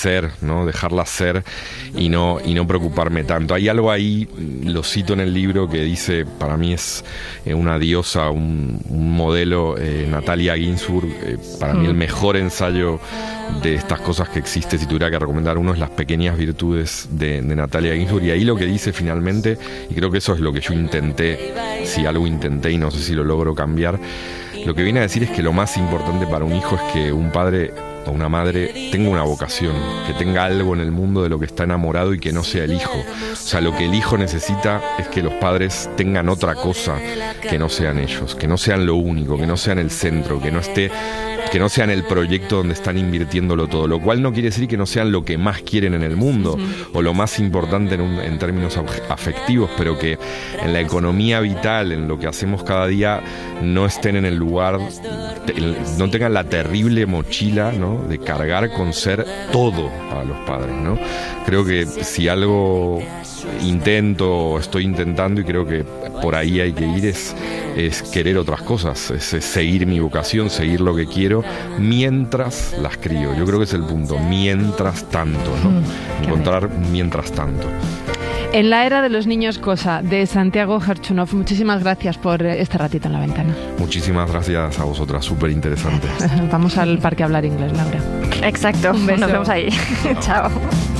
ser, ¿no? Dejarlas ser y no preocuparme tanto. Hay algo ahí, lo cito en el libro, que dice, para mí es una diosa, un modelo, Natalia Ginzburg, para mí el mejor ensayo de estas cosas que existe, si tuviera que recomendar uno, es Las pequeñas virtudes de Natalia Ginzburg. Y ahí lo que dice finalmente, y creo que eso es lo que yo intenté, si algo intenté y no sé si lo logro cambiar, lo que viene a decir es que lo más importante para un hijo es que un padre o una madre tenga una vocación, que tenga algo en el mundo de lo que está enamorado y que no sea el hijo. O sea, lo que el hijo necesita es que los padres tengan otra cosa que no sean ellos, que no sean lo único, que no sean el centro, que no sean el proyecto donde están invirtiéndolo todo, lo cual no quiere decir que no sean lo que más quieren en el mundo o lo más importante en términos afectivos, pero que en la economía vital, en lo que hacemos cada día, no estén en el lugar, no tengan la terrible mochila, ¿no?, de cargar con ser todo para los padres, ¿no? Creo que si algo estoy intentando, y creo que por ahí hay que ir, es querer otras cosas, es seguir mi vocación, seguir lo que quiero mientras las crío. Yo creo que es el punto, mientras tanto, ¿no? Encontrar mientras tanto. En la era de los niños cosa, de Santiago Hartshunov. Muchísimas gracias por este ratito en La Ventana. Muchísimas gracias a vosotras, súper interesante. Vamos al parque a hablar inglés, Laura. Exacto, nos vemos ahí. Chao.